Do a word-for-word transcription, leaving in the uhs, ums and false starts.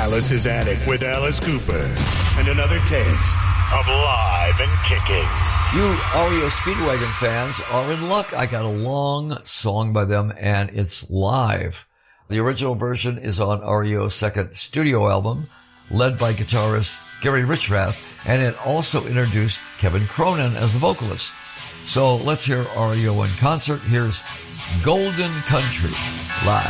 Alice's Attic with Alice Cooper. And another taste of live and kicking. You R E O Speedwagon fans are in luck. I got a long song by them, and it's live. The original version is on R E O's second studio album, led by guitarist Gary Richrath, and it also introduced Kevin Cronin as the vocalist. So let's hear R E O in concert. Here's Golden Country live.